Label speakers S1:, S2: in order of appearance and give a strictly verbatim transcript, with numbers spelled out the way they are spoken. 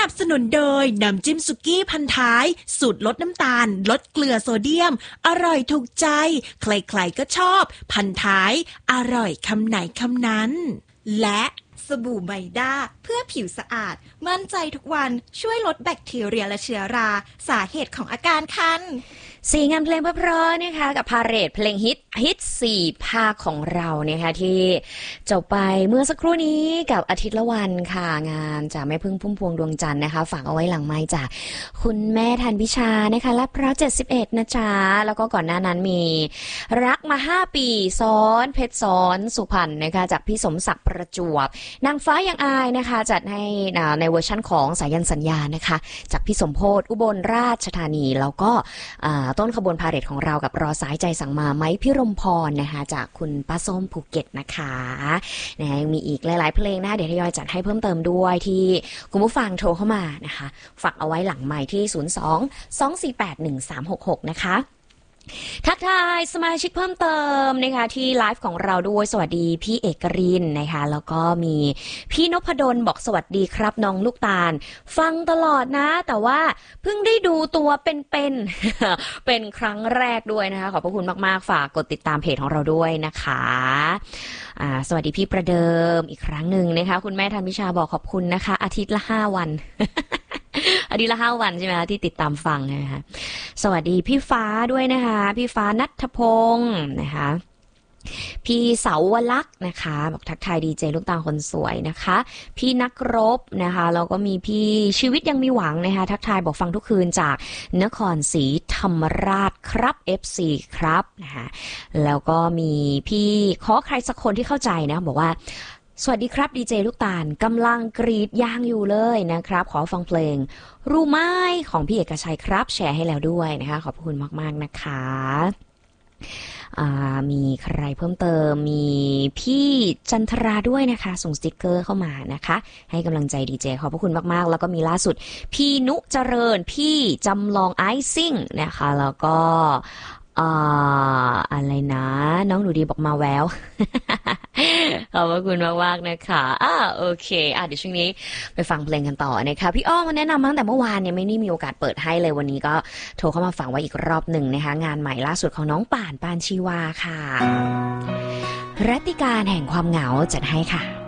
S1: นับสนุนโดยน้ำจิ้มสุกี้พันท้ายสูตรลดน้ำตาลลดเกลือโซเดียมอร่อยถูกใจใครๆก็ชอบพันท้ายอร่อยคำไหนคำนั้นและ
S2: สบู่ไมด้าเพื่อผิวสะอาดมั่นใจทุกวันช่วยลดแบคทีเรียและเชื้อราสาเหตุของอาการคัน
S3: สีงานเพลงเพราะๆนะคะกับพาเหรดเพลงฮิตฮิตสี่ภาคของเรานะคะที่จบไปเมื่อสักครู่นี้กับอาทิตย์ละวันค่ะงานจากแม่พึ่งพุ่มพวงดวงจันทร์นะคะฝากเอาไว้หลังไมค์จากคุณแม่ทันพิชานะคะลาดพร้าวเจ็ดสิบเอ็ดนะจ๊ะแล้วก็ก่อนหน้านั้นมีรักมาห้าปีซ้อนเพชรซ้อนสุพรรณนะคะจากพี่สมศักดิ์ประจวบนางฟ้ายังอายนะคะจัดให้ในเวอร์ชั่นของสายันสัญญานะคะจากพี่สมโพธิ์อุบลราชธานีแล้วก็ต้นขบวนพาเหรดของเรากับรอสายใจสั่งมาไม้พิรมพรนะคะจากคุณป้าส้มภูเก็ตนะคะนะมีอีกหลายๆเพลงนะเดี๋ยวทยอยจัดให้เพิ่มเติมด้วยที่คุณผู้ฟังโทรเข้ามานะคะฝากเอาไว้หลังไมค์ที่ศูนย์ สอง สอง สี่ แปด หนึ่ง สาม หก หกนะคะทักทายสมาชิกเพิ่มเติมนะคะที่ไลฟ์ของเราด้วยสวัสดีพี่เอกรินนะคะแล้วก็มีพี่นพดลบอกสวัสดีครับน้องลูกตาลฟังตลอดนะแต่ว่าเพิ่งได้ดูตัวเป็นๆ เป็นครั้งแรกด้วยนะคะขอบพระคุณมากๆฝากกดติดตามเพจของเราด้วยนะคะอ่าสวัสดีพี่ประเดิมอีกครั้งหนึ่งนะคะคุณแม่ธันพิชาบอกขอบคุณนะคะอาทิตย์ละห้าวัน อาทิตย์ละห้าวันใช่ไหมคะที่ติดตามฟังนะคะสวัสดีพี่ฟ้าด้วยนะคะพี่ฟ้าณัฐพงศ์นะคะพี่เสาวลักษณ์นะคะบอกทักทายดีเจลูกตาคนสวยนะคะพี่นักรบนะคะแล้วก็มีพี่ชีวิตยังมีหวังนะคะทักทายบอกฟังทุกคืนจากนครศรีธรรมราชครับ เอฟ ซี ครับนะคะแล้วก็มีพี่ขอใครสักคนที่เข้าใจนะบอกว่าสวัสดีครับดีเจลูกตาลกำลังกรีดยางอยู่เลยนะครับขอฟังเพลงรู้ไหมของพี่เอกชัยครับแชร์ให้แล้วด้วยนะคะขอบคุณมากๆนะคะมีใครเพิ่มเติมมีพี่จันทราด้วยนะคะส่งสติกเกอร์เข้ามานะคะให้กำลังใจดีเจขอบพระคุณมากๆแล้วก็มีล่าสุดพี่นุเจริญพี่จำลองไอซิ่งนะคะแล้วก็อ่าอะไรนะน้องหนูดีบอกมาแวว ขอบคุณมากๆนะคะอ่าโอเคอ่ะเดี๋ยวช่วงนี้ไปฟังเพลงกันต่อนะคะพี่อ้อมมาแนะนำมาตั้งแต่เมื่อวานเนี่ยไม่ได้มีโอกาสเปิดให้เลยวันนี้ก็โทรเข้ามาฟังไว้อีกรอบหนึ่งนะคะงานใหม่ล่าสุดของน้องป่านปานชีวาค่ะรัตติการแห่งความเหงาจัดให้ค่ะ